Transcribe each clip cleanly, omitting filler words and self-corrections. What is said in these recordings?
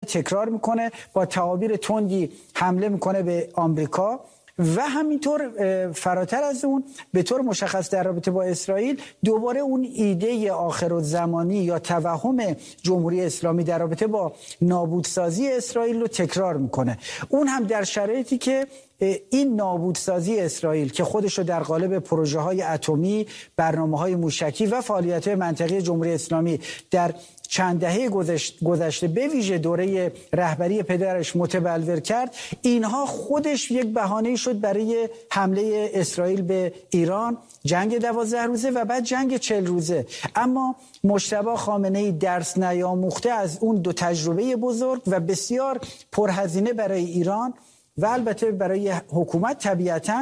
تکرار میکنه، با تعابیر تندی حمله میکنه به آمریکا و همینطور فراتر از اون به طور مشخص در رابطه با اسرائیل دوباره اون ایده آخرالزمانی یا توهم جمهوری اسلامی در رابطه با نابودسازی اسرائیل رو تکرار میکنه. اون هم در شرایطی که این نابودسازی اسرائیل که خودش رو در قالب پروژه های اتمی، برنامه های موشکی و فعالیت های منطقی جمهوری اسلامی در چند دهه گذشته به ویژه دوره رهبری پدرش متبلور کرد، اینها خودش یک بهانه شد برای حمله اسرائیل به ایران، جنگ 12 روزه و بعد جنگ 40 روزه. اما مجتبی خامنه‌ای درس نیاموخته از اون دو تجربه بزرگ و بسیار پرهزینه برای ایران و البته برای حکومت طبیعتاً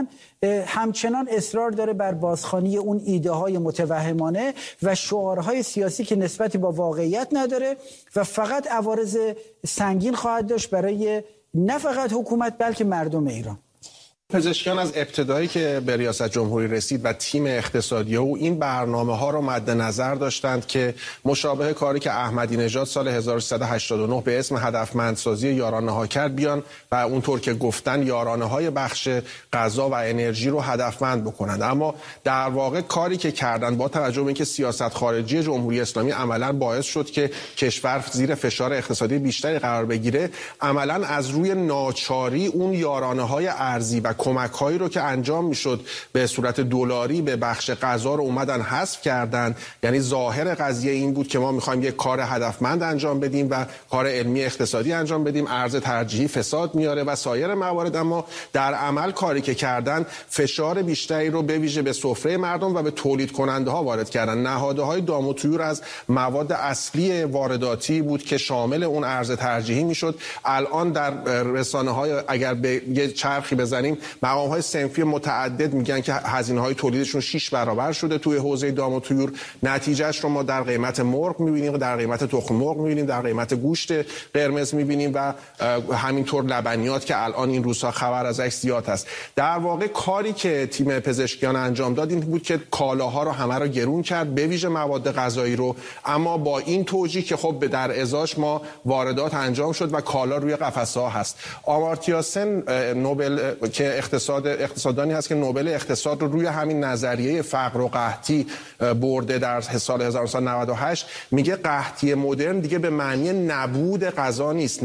همچنان اصرار داره بر بازخوانی اون ایده های متوهمانه و شعارهای سیاسی که نسبتی با واقعیت نداره و فقط عوارض سنگین خواهد داشت برای نه فقط حکومت بلکه مردم ایران. پزشکیان از ابتدایی که به ریاست جمهوری رسید و تیم اقتصادی او این برنامه‌ها رو مد نظر داشتند که مشابه کاری که احمدی نژاد سال 1389 به اسم هدفمندسازی یارانه‌ها کرد بیان و اونطور که گفتن یارانه‌های بخش غذا و انرژی رو هدفمند بکنند. اما در واقع کاری که کردن با توجه به اینکه سیاست خارجی جمهوری اسلامی عملاً باعث شد که کشور زیر فشار اقتصادی بیشتری قرار بگیره، عملاً از روی ناچاری اون یارانه‌های ارزی و کمک‌هایی رو که انجام میشد به صورت دلاری به بخش غذا رو اومدن حذف کردن. یعنی ظاهر قضیه این بود که ما می‌خوایم یک کار هدفمند انجام بدیم و کار علمی اقتصادی انجام بدیم، ارز ترجیحی فساد میاره و سایر موارد، اما در عمل کاری که کردن فشار بیشتری رو به ویژه به سفره مردم و به تولید کننده ها وارد کردن. نهادهای دام و طیور از مواد اصلی وارداتی بود که شامل اون ارز ترجیحی میشد. الان در رسانه‌های اگر به یه چرخی بزنیم، مقام‌های صنفی متعدد میگن که هزینه‌های تولیدشون 6 برابر شده توی حوزه دام و طیور. نتیجهش رو ما در قیمت مرغ می‌بینیم، در قیمت تخم مرغ می‌بینیم، در قیمت گوشت قرمز می‌بینیم و همینطور لبنیات که الان این روزها خبر ازش زیاد هست. در واقع کاری که تیم پزشکیان انجام داد این بود که کالاها رو همه رو گرون کرد، به ویژه مواد غذایی رو، اما با این توجیه که خب در ازاش ما واردات انجام شد و کالا روی قفسه‌ها هست. آمارتیا سن نوبل که اقتصاددانی هست که نوبل اقتصاد رو روی همین نظریه فقر و قحطی برده در سال 1998، میگه قحطی مدرن دیگه به معنی نبود غذا نیست،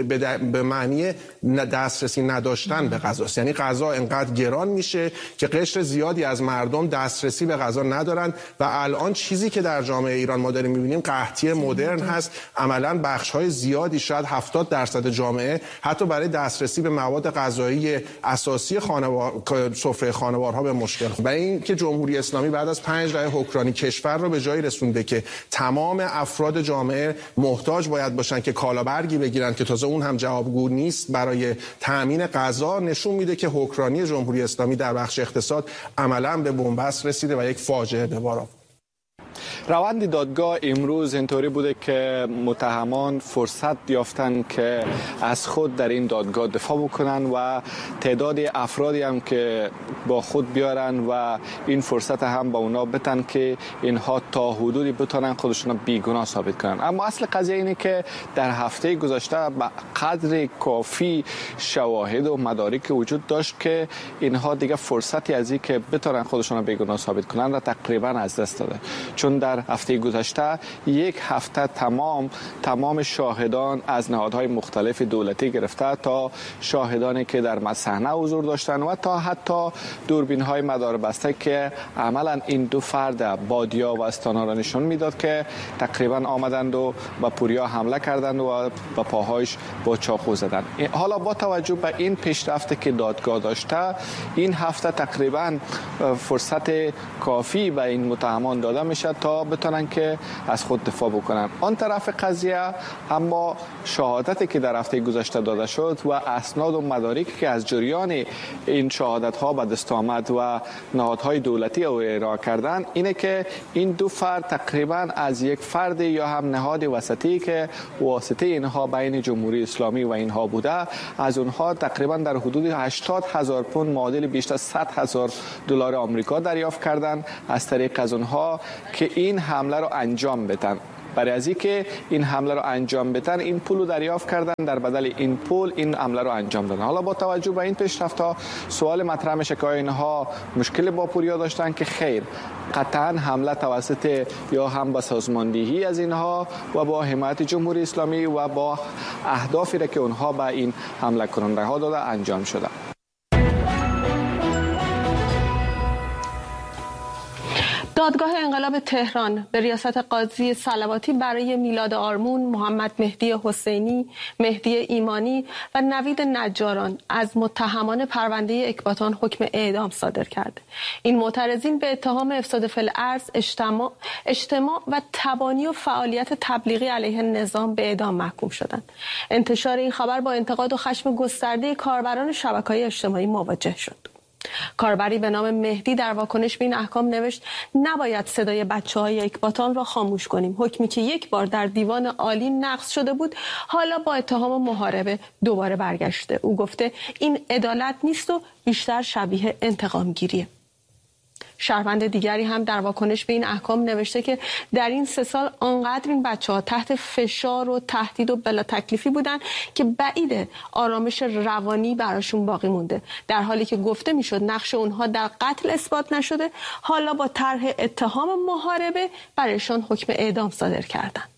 به معنی دسترسی نداشتن به غذاست. یعنی غذا انقدر گران میشه که قشر زیادی از مردم دسترسی به غذا ندارن و الان چیزی که در جامعه ایران ما داریم میبینیم قحطی مدرن هست. عملاً بخش‌های زیادی، شاید 70% جامعه، حتی برای دسترسی به مواد غذایی اساسی سفره خانوارها به مشکل. و این که جمهوری اسلامی بعد از 5 دهه حکمرانی کشور رو به جایی رسونده که تمام افراد جامعه محتاج باید باشن که کالابرگی بگیرن که تازه اون هم جوابگو نیست برای تامین غذا، نشون میده که حکمرانی جمهوری اسلامی در بخش اقتصاد عملاً به بنبست رسیده و یک فاجعه به بار آورد. روند دادگاه امروز اینطوری بوده که متهمان فرصت یافتن که از خود در این دادگاه دفاع بکنن و تعداد افرادی هم که با خود بیارن و این فرصت هم با اونا بتن که اینها تا حدودی بتونن خودشون بیگناه ثابت کنن. اما اصل قضیه اینه که در هفته گذشته به قدر کافی شواهد و مدارک وجود داشت که اینها دیگه فرصتی از این که بتونن خودشون بیگناه ثابت کنن را تقریبا از دست داده. چون در هفته گذشته یک هفته تمام شاهدان از نهادهای مختلف دولتی گرفته تا شاهدانی که در صحنه حضور داشتن و تا حتی دوربین‌های مداربسته که عملا این دو فرد بادیا و استانا را نشون میداد که تقریبا آمدند و به پوریا حمله کردند و به پاهایش با چاقو زدند. حالا با توجه به این پیشرفته که دادگاه داشته، این هفته تقریبا فرصت کافی به این متهمان داده میشه تا بتونن که از خود دفاع بکنن. آن طرف قضیه اما شهادتی که در هفته گذشته داده شد و اسناد و مدارکی که از جریان این شهادت ها به دست آمد و نهادهای دولتی او ارائه کردن اینه که این دو فرد تقریبا از یک فرد یا هم نهاد وسطی که واسطه اینها بین جمهوری اسلامی و اینها بوده، از اونها تقریبا در حدود 80,000 پوند معادل بیشتر از 100,000 دلار آمریکا دریافت کردن از طریق از اونها که این حمله رو انجام بدن. برای از اینکه این حمله رو انجام بدن این پول رو دریافت کردن، در بدل این پول این حمله رو انجام دادن. حالا با توجه به این پیشرفت‌ها سوال مطرح میشه که اینها مشکل با پوریا داشتن که خیر، قطعا حمله توسط یا هم با سازماندهی از اینها و با حمایت جمهوری اسلامی و با اهدافی را که اونها به این حمله کننده ها داده انجام شده. دادگاه انقلاب تهران به ریاست قاضی صلواتی برای میلاد آرمون، محمد مهدی حسینی، مهدی ایمانی و نوید نجاران از متهمان پرونده اکباتان حکم اعدام صادر کرد. این معترضین به اتهام افساد فی الارض، اجتماع و تبانی و فعالیت تبلیغی علیه نظام به اعدام محکوم شدند. انتشار این خبر با انتقاد و خشم گسترده کاربران شبکه‌های اجتماعی مواجه شد. کاربری به نام مهدی در واکنش به این احکام نوشت: نباید صدای بچه‌های اکباتان را خاموش کنیم. حکمی که یک بار در دیوان عالی نقض شده بود حالا با اتهام محاربه دوباره برگشته. او گفته این عدالت نیست و بیشتر شبیه انتقام گیریه. شهروند دیگری هم در واکنش به این احکام نوشته که در این 3 سال آنقدر این بچه‌ها تحت فشار و تهدید و بلا تکلیفی بودن که بعیده آرامش روانی براشون باقی مونده. در حالی که گفته میشد نقش اونها در قتل اثبات نشده، حالا با طرح اتهام محاربه برایشان حکم اعدام صادر کردند.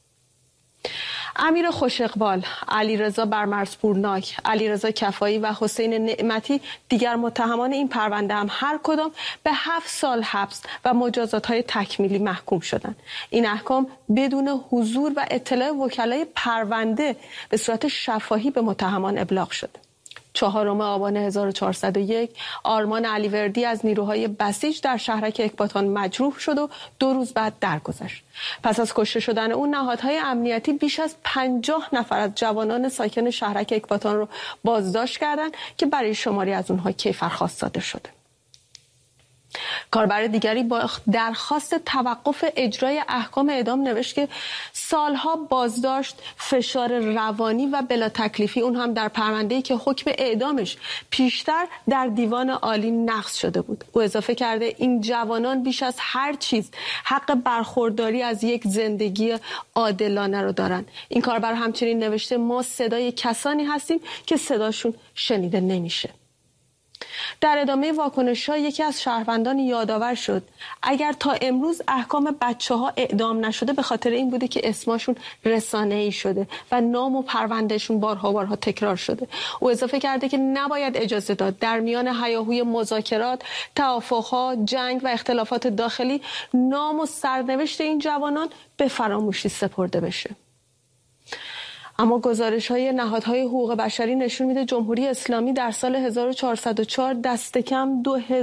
امیر خوش اقبال، علیرضا برمرزپورناک، علیرضا کفایی و حسین نعمتی دیگر متهمان این پرونده هم هر کدام به 7 سال حبس و مجازات‌های تکمیلی محکوم شدند. این احکام بدون حضور و اطلاع وکلای پرونده به صورت شفاهی به متهمان ابلاغ شد. 4 آبان 1401 آرمان علیوردی از نیروهای بسیج در شهرک اکباتان مجروح شد و 2 روز بعد درگذشت. پس از کشته شدن او نهادهای امنیتی بیش از 50 نفر از جوانان ساکن شهرک اکباتان را بازداشت کردند که برای شماری از اونها کیفرخواست صادر شده. کاربر دیگری با درخواست توقف اجرای احکام اعدام نوشت که سالها بازداشت، فشار روانی و بلا تکلیفی، اون هم در پرونده‌ای که حکم اعدامش پیشتر در دیوان عالی نقض شده بود. او اضافه کرده این جوانان بیش از هر چیز حق برخورداری از یک زندگی عادلانه رو دارن. این کاربر همچنین نوشته ما صدای کسانی هستیم که صداشون شنیده نمیشه. در ادامه واکنش‌ها یکی از شهروندان یادآور شد اگر تا امروز احکام بچه‌ها اعدام نشده به خاطر این بوده که اسمشون رسانه‌ای شده و نام و پروندهشون بارها تکرار شده. او اضافه کرده که نباید اجازه داد در میان هیاهوی مذاکرات، توافق‌ها، جنگ و اختلافات داخلی نام و سرنوشت این جوانان به فراموشی سپرده بشه. اما گزارش‌های نهادهای حقوق بشری نشون میده جمهوری اسلامی در سال 1404 دست کم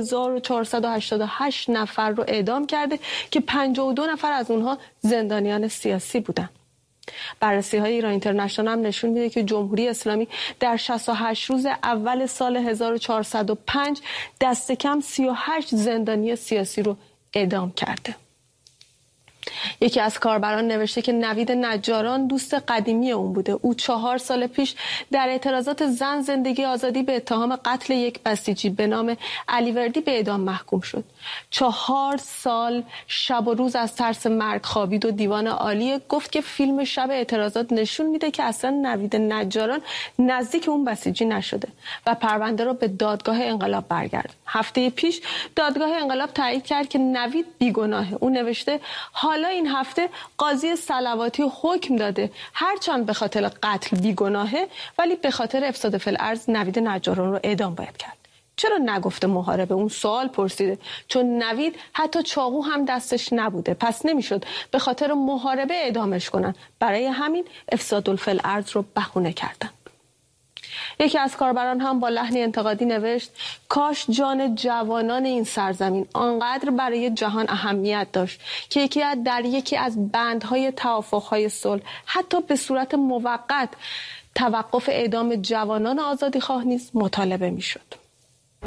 2488 نفر رو اعدام کرده که 52 نفر از اونها زندانیان سیاسی بودن. بررسی‌های ایران اینترنشنال هم نشون میده که جمهوری اسلامی در 68 روز اول سال 1405 دست کم 38 زندانی سیاسی رو اعدام کرده. یکی از کاربران نوشته که نوید نجاران دوست قدیمی اون بوده. او 4 سال پیش در اعتراضات زن زندگی آزادی به اتهام قتل یک بسیجی به نام علیوردی به اعدام محکوم شد. 4 سال شب و روز از ترس مرگ خوابید و دیوان عالی گفت که فیلم شب اعتراضات نشون میده که اصلا نوید نجاران نزدیک اون بسیجی نشده و پرونده رو به دادگاه انقلاب برگردوند. هفته پیش دادگاه انقلاب تایید کرد که نوید بیگناهه. او نوشته حالا این هفته قاضی صلواتی حکم داده هرچند به خاطر قتل بیگناهه ولی به خاطر افساد فی الارض نوید نجاران رو اعدام باید کرد. چرا نگفته محاربه؟ اون سوال پرسیده چون نوید حتی چاقو هم دستش نبوده، پس نمیشد به خاطر محاربه اعدامش کنن. برای همین افساد فی الارض رو بهونه کردن. یکی از کاربران هم با لحنی انتقادی نوشت کاش جان جوانان این سرزمین آنقدر برای جهان اهمیت داشت که در یکی از بندهای توافقهای صلح حتی به صورت موقت توقف اعدام جوانان آزادیخواه نیز مطالبه میشد.